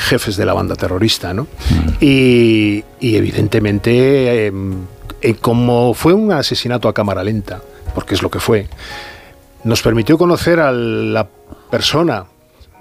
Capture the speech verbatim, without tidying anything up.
jefes de la banda terrorista, ¿no? Mm. Y, y evidentemente, eh, eh, como fue un asesinato a cámara lenta, porque es lo que fue, nos permitió conocer a la persona